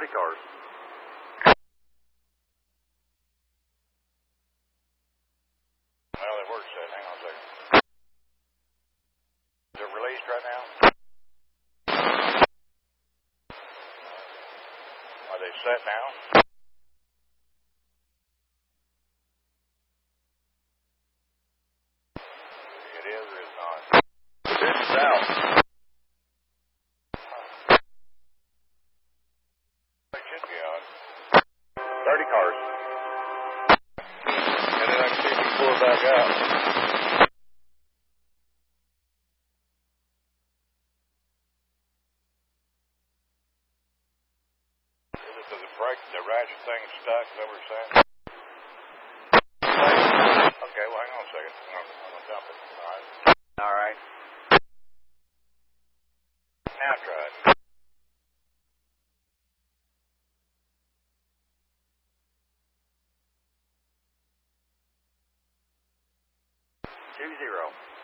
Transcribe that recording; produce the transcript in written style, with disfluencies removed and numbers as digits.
30 cars. Well, they were set. Hang on a second. Is it released right now? Are they set now? It is or is not? This is out. It should be out. 30 cars. And then I can see if you pull it back out. Does it break? The ratchet thing stuck? Is that what you're saying? Okay, well, hang on a second. I'm going to dump it. All right. All right. Now try it. Two zero.